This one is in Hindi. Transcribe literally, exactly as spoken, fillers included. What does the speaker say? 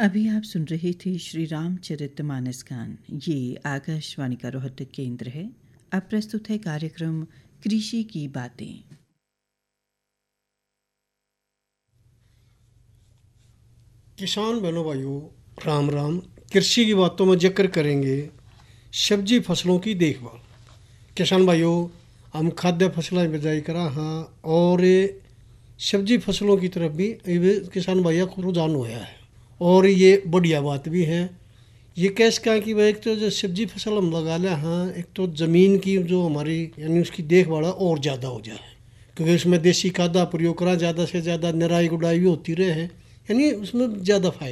अभी आप सुन रही थी श्री रामचरितमानस गान। ये आकाशवाणी का रोहतक केंद्र है। अब प्रस्तुत है कार्यक्रम कृषि की बातें। किसान बहनों भाइयों, राम राम। कृषि की बातों में जिक्र करेंगे सब्जी फसलों की देखभाल। किसान भाइयों, हम खाद्य फसलें बिजाई करा हाँ और सब्जी फसलों की तरफ भी ये किसान भैया को रुझान हुआ है और ये बढ़िया बात भी है। ये कैसे कहा कि भाई एक तो जो सब्जी फसल हम लगा लें हाँ, एक तो ज़मीन की जो हमारी यानी उसकी देखभाल और ज़्यादा हो जाए, क्योंकि उसमें देसी खाद प्रयोग करा ज़्यादा से ज़्यादा निराई गुड़ाई भी होती रहे, यानी उसमें ज़्यादा फायदा